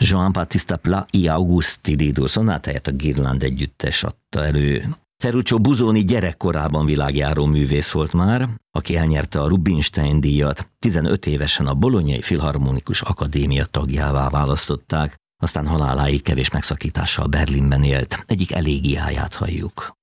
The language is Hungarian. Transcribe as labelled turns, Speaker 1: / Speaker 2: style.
Speaker 1: Jean-Baptiste Pla i Augusti Dido szonátáját a Girland együttes adta elő. Ferruccio Busoni gyerekkorában világjáró művész volt már, aki elnyerte a Rubinstein díjat, 15 évesen a Bolognai Filharmonikus Akadémia tagjává választották, aztán haláláig kevés megszakítással Berlinben élt, egyik elégiáját halljuk.